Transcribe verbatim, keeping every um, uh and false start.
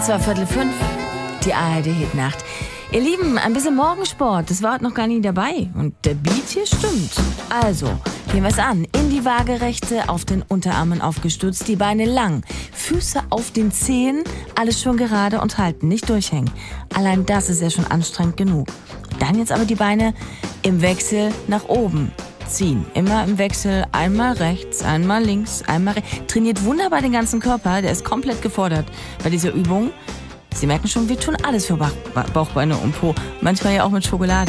Zwar Viertel fünf, die A R D-Hitnacht. Ihr Lieben, ein bisschen Morgensport, das war heute noch gar nie dabei. Und der Beat hier stimmt. Also, gehen wir es an. In die Waagerechte, auf den Unterarmen aufgestützt, die Beine lang, Füße auf den Zehen, alles schon gerade und halten, nicht durchhängen. Allein das ist ja schon anstrengend genug. Dann jetzt aber die Beine im Wechsel nach oben ziehen. Immer im Wechsel, einmal rechts, einmal links, einmal rechts. Trainiert wunderbar den ganzen Körper, der ist komplett gefordert bei dieser Übung. Sie merken schon, wir tun alles für Bauch, Bauchbeine und Po. Manchmal ja auch mit Schokolade.